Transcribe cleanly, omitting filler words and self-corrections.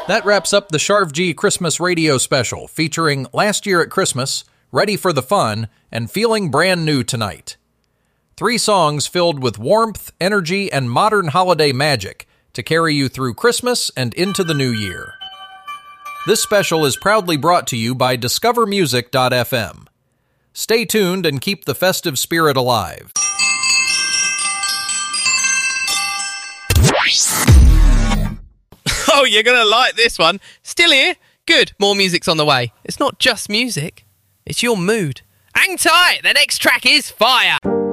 That wraps up the Sharv G Christmas radio special featuring Last Year at Christmas, Ready for the Fun, and Feeling Brand New Tonight. 3 songs filled with warmth, energy, and modern holiday magic to carry you through Christmas and into the new year. This special is proudly brought to you by DiscoverMusic.fm. Stay tuned and keep the festive spirit alive. Oh, you're going to like this one. Still here? Good. More music's on the way. It's not just music. It's your mood. Hang tight. The next track is fire.